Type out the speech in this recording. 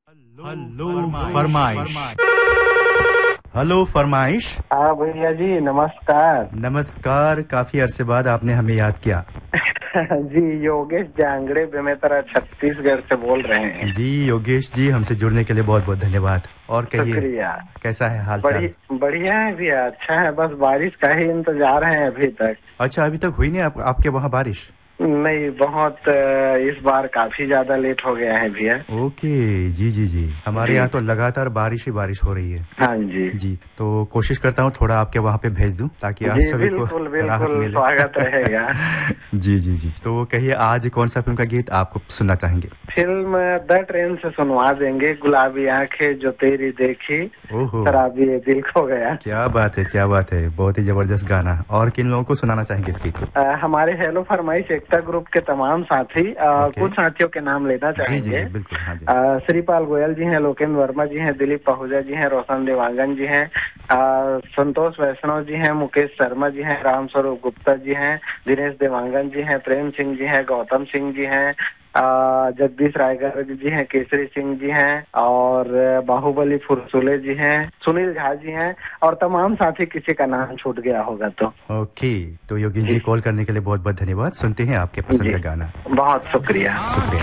Hello फरमाइश। Hello फरमाइश। हाँ भैया जी, नमस्कार। नमस्कार, काफी अरसे बाद आपने हमें याद किया। जी, योगेश जांगड़े बेमेतरा छत्तीसगढ़ से बोल रहे हैं। जी योगेश जी, हमसे जुड़ने के लिए बहुत बहुत धन्यवाद। और कहिए, शुक्रिया। कैसा है हाल चाल? बढ़िया है भैया, अच्छा है, बस बारिश का ही इंतजार है अभी तक। अच्छा, अभी तक हुई नहीं आपके वहाँ बारिश? नहीं, बहुत इस बार काफी ज्यादा लेट हो गया है भैया। ओके, जी जी जी, हमारे यहाँ तो लगातार बारिश ही बारिश हो रही है। हाँ जी जी, तो कोशिश करता हूँ थोड़ा आपके वहाँ पे भेज दूँ ताकि आप सभी को राहत मिले। स्वागत रहेगा। जी जी जी, तो कहिए आज कौन सा फिल्म का गीत आपको सुनना चाहेंगे? फिल्म द ट्रेन से सुनवा देंगे, गुलाबी आंखें जो तेरी देखी, ओहो, शराबी ये दिल खो गया। क्या बात है, क्या बात है, बहुत ही जबरदस्त गाना। और किन लोगों को सुनाना चाहेंगे इस गीत को? हमारे हेलो फरमाइश एकता ग्रुप के तमाम साथी, कुछ साथियों के नाम लेना चाहेंगे। जी जी बिल्कुल, हाँ जी। श्रीपाल गोयल जी हैं, लोकेंद्र वर्मा जी हैं, दिलीप पहुजा जी हैं, रोशन देवांगन जी हैं, संतोष वैष्णव जी हैं, मुकेश शर्मा जी हैं, राम स्वरूप गुप्ता जी हैं, दिनेश देवांगन जी हैं, प्रेम सिंह जी हैं, गौतम सिंह जी हैं, जगदीश रायगर जी हैं, केसरी सिंह जी हैं, और बाहुबली फुरसुले जी हैं, सुनील झा जी हैं, और तमाम साथी, किसी का नाम छूट गया होगा तो। ओके, तो योगी जी कॉल करने के लिए बहुत बहुत धन्यवाद। सुनते हैं आपके पसंद का गाना। बहुत शुक्रिया। शुक्रिया।